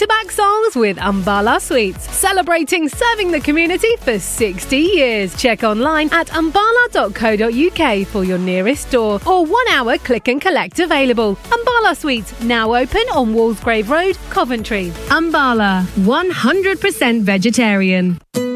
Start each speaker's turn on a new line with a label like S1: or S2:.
S1: back-to-back songs with Umbala Sweets, celebrating serving the community for 60 years. Check online at umbala.co.uk for your nearest store or 1 hour click and collect available. Umbala Sweets, now open on Walsgrave Road, Coventry. Umbala, 100% vegetarian.